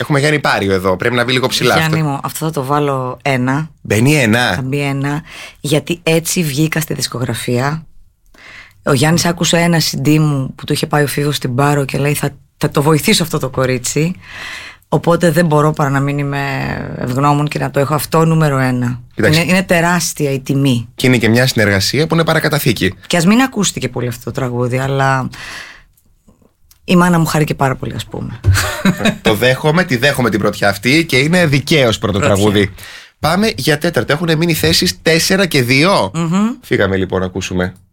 Έχουμε Γιάννη Πάριο εδώ. Πρέπει να μπει λίγο ψηλά. Γιάννη μου, αυτό θα το βάλω 1. Μπαίνει 1. Θα μπει 1. Γιατί έτσι βγήκα στη δισκογραφία. Ο Γιάννης άκουσε ένα CD μου που του είχε πάει ο Φίβος στην Πάρο και λέει θα το βοηθήσω αυτό το κορίτσι. Οπότε δεν μπορώ παρά να μην είμαι ευγνώμων και να το έχω αυτό νούμερο 1. Είναι τεράστια η τιμή. Και είναι και μια συνεργασία που είναι παρακαταθήκη. Και ας μην ακούστηκε πολύ αυτό το τραγούδι, αλλά η μάνα μου χάρηκε πάρα πολύ, ας πούμε. Το δέχομαι, τη δέχομαι την πρωτιά αυτή και είναι δικαίως πρώτο τραγούδι. Πάμε για τέταρτο. Έχουν μείνει θέσεις 4 και 2. Φύγαμε λοιπόν να ακούσουμε.